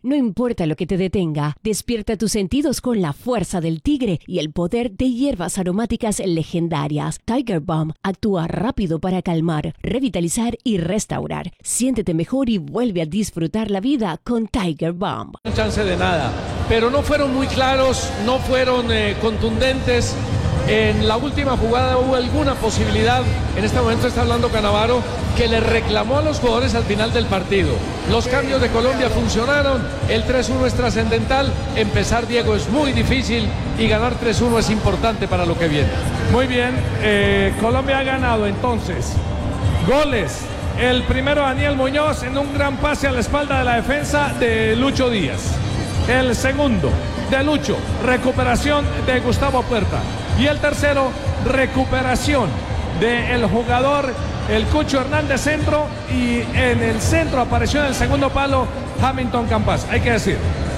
No importa lo que te detenga, despierta tus sentidos con la fuerza del tigre y el poder de hierbas aromáticas legendarias. Tiger Balm actúa rápido para calmar, revitalizar y restaurar. Siéntete mejor y vuelve a disfrutar la vida con Tiger Balm. No chance de nada, pero no fueron muy claros, no fueron contundentes. En la última jugada hubo alguna posibilidad, en este momento está hablando Cannavaro, que le reclamó a los jugadores al final del partido. Los cambios de Colombia funcionaron, el 3-1 es trascendental, empezar, Diego, es muy difícil y ganar 3-1 es importante para lo que viene. Muy bien, Colombia ha ganado entonces. Goles, el primero Daniel Muñoz en un gran pase a la espalda de la defensa de Lucho Díaz. El segundo de Lucho, recuperación de Gustavo Puerta. Y el tercero, recuperación del jugador el Cucho Hernández centro, y en el centro apareció en el segundo palo Hamilton Campas. Hay que decir,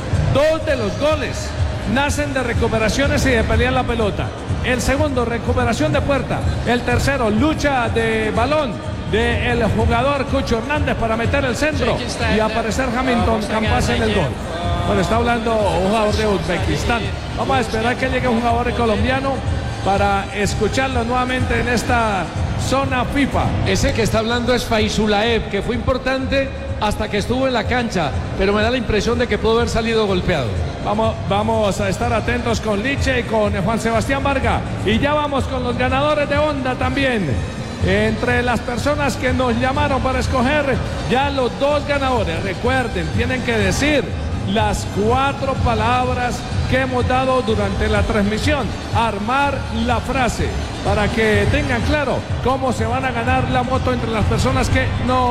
2 de los goles nacen de recuperaciones y de pelear la pelota. El segundo, recuperación de Puerta. El tercero, lucha de balón del jugador Cucho Hernández para meter el centro y aparecer Hamilton Campas en el gol. Bueno, está hablando un jugador de Uzbekistán. Vamos a esperar que llegue un jugador colombiano para escucharlo nuevamente en esta zona FIFA. Ese que está hablando es Faizulaev, que fue importante hasta que estuvo en la cancha, pero me da la impresión de que pudo haber salido golpeado. Vamos a estar atentos con Liche y con Juan Sebastián Vargas. Y ya vamos con los ganadores de Onda también. Entre las personas que nos llamaron para escoger ya los 2 ganadores. Recuerden, tienen que decir las 4 palabras que hemos dado durante la transmisión. Armar la frase para que tengan claro cómo se van a ganar la moto entre las personas que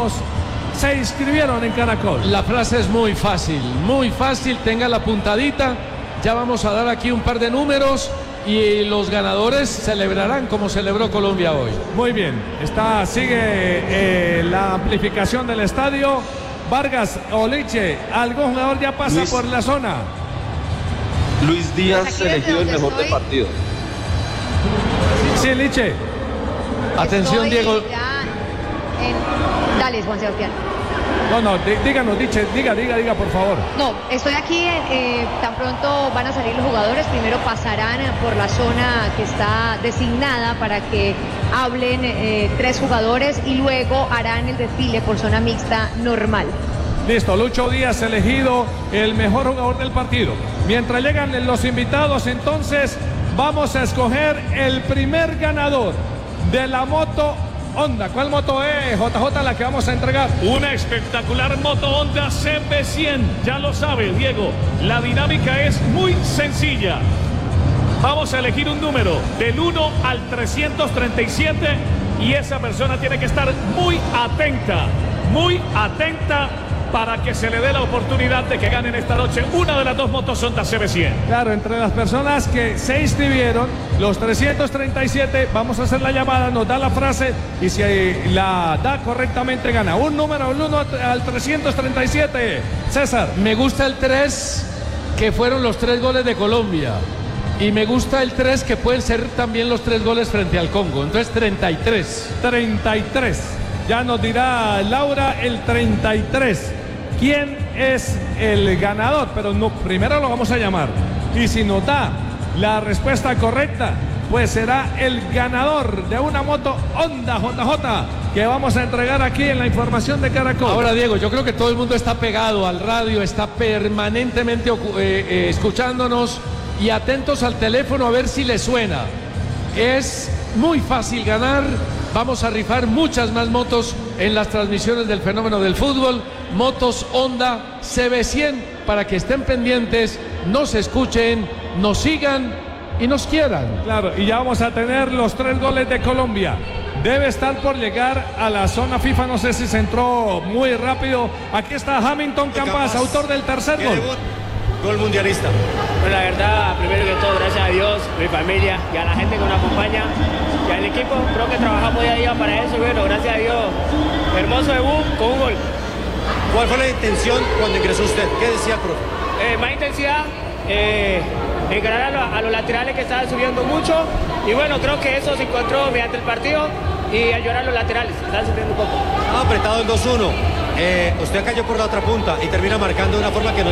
se inscribieron en Caracol. La frase es muy fácil, tenga la puntadita. Ya vamos a dar aquí un par de números y los ganadores celebrarán como celebró Colombia hoy. Muy bien, sigue la amplificación del estadio. Vargas o Liche, ¿algún jugador ya pasa por la zona? Luis Díaz elegido el mejor del partido. Sí, Liche. Atención, Diego. Dale, Juan Sebastián. No, díganos, diga, por favor. No, estoy aquí, tan pronto van a salir los jugadores, primero pasarán por la zona que está designada para que hablen 3 jugadores y luego harán el desfile por zona mixta normal. Listo, Lucho Díaz elegido el mejor jugador del partido. Mientras llegan los invitados, entonces vamos a escoger el primer ganador de la moto Honda. ¿Cuál moto es, JJ, la que vamos a entregar? Una espectacular moto Honda CB100. Ya lo sabe, Diego. La dinámica es muy sencilla. Vamos a elegir un número del 1 al 337 y esa persona tiene que estar muy atenta para que se le dé la oportunidad de que ganen esta noche una de las 2 motos Honda CB100. Claro, entre las personas que se inscribieron, los 337, vamos a hacer la llamada, nos da la frase y si la da correctamente gana. Un número del 1 al 337. César. Me gusta el 3, que fueron los 3 goles de Colombia. Y me gusta el 3, que pueden ser también los 3 goles frente al Congo. Entonces 33. 33. Ya nos dirá Laura el 33. ¿Quién es el ganador? Pero no, primero lo vamos a llamar. Y si nos da la respuesta correcta, pues será el ganador de una moto Honda JJ que vamos a entregar aquí en la información de Caracol. Ahora, Diego, yo creo que todo el mundo está pegado al radio, está permanentemente escuchándonos y atentos al teléfono a ver si le suena. Es muy fácil ganar. Vamos a rifar muchas más motos en las transmisiones del fenómeno del fútbol. Motos Honda CB100 para que estén pendientes, nos escuchen, nos sigan y nos quieran. Claro, y ya vamos a tener los 3 goles de Colombia. Debe estar por llegar a la zona FIFA, no sé si se entró muy rápido. Aquí está Hamilton Campas, autor del tercer gol. Gol mundialista. Bueno, la verdad, primero que todo, gracias a Dios, mi familia y a la gente que nos acompaña y al equipo. Creo que trabajamos día a día para eso. Bueno, gracias a Dios, hermoso debut con un gol. ¿Cuál fue la intención cuando ingresó usted? ¿Qué decía, profe? Más intensidad, encarar a los laterales que estaban subiendo mucho. Y bueno, creo que eso se encontró mediante el partido y ayudar a los laterales, estaban sufriendo un poco. Apretado el 2-1. Usted cayó por la otra punta y termina marcando de una forma que no